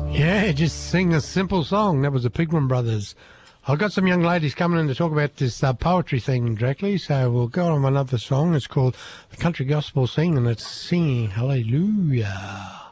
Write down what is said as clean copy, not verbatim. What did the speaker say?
Yeah, just sing a simple song. That was the Pigman Brothers. I've got some young ladies coming in to talk about this poetry thing directly, so we'll go on with another song. It's called The Country Gospel Sing, and it's Singing Hallelujah.